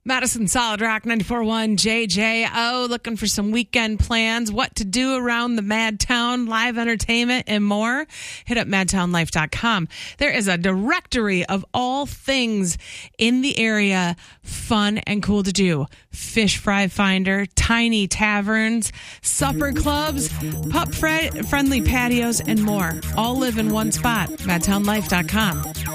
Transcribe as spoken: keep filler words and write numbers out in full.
Madison Solid Rock ninety-four point one J J O, looking for some weekend plans, what to do around the Madtown, live entertainment, and more. Hit up madtown life dot com. There is a directory of all things in the area, fun and cool to do. Fish fry finder, tiny taverns, supper clubs, pup friendly patios, and more. All live in one spot, madtown life dot com.